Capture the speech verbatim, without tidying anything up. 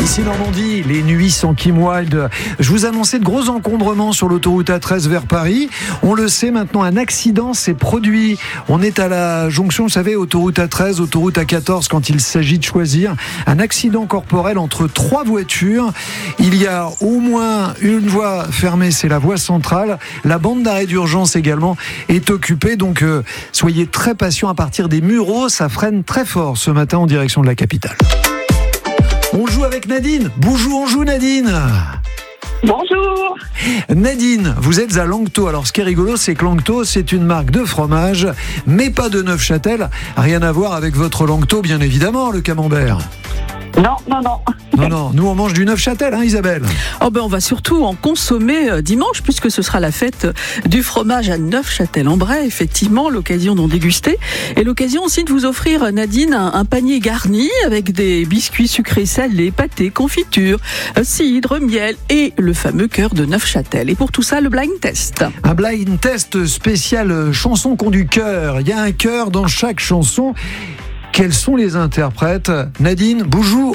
Ici Normandie, les nuits sont Kim Wilde. Je vous annonçais de gros encombrements sur l'autoroute A treize vers Paris. On le sait maintenant, un accident s'est produit. On est à la jonction, vous savez, autoroute A treize, autoroute A quatorze, quand il s'agit de choisir. Un accident corporel entre trois voitures. Il y a au moins une voie fermée, c'est la voie centrale. La bande d'arrêt d'urgence également est occupée. Donc euh, soyez très patients à partir des Mureaux. Ça freine très fort ce matin en direction de la capitale. On joue avec Nadine. Bonjour, on joue Nadine. Bonjour. Nadine, vous êtes à Langto. Alors ce qui est rigolo, c'est que Langto, c'est une marque de fromage, mais pas de Neufchâtel. Rien à voir avec votre Langto, bien évidemment, le camembert. Non, non, non. Non, non, nous on mange du Neufchâtel, hein Isabelle? Oh ben on va surtout en consommer euh, dimanche, puisque ce sera la fête du fromage à Neufchâtel-en-Bray, effectivement, l'occasion d'en déguster. Et l'occasion aussi de vous offrir, Nadine, un, un panier garni avec des biscuits sucrés salés, pâtés, confitures, euh, cidre, miel et le fameux cœur de Neufchâtel. Et pour tout ça, le blind test. Un blind test spécial chanson qu'ont du cœur. Il y a un cœur dans chaque chanson. Quels sont les interprètes? Nadine, bonjour.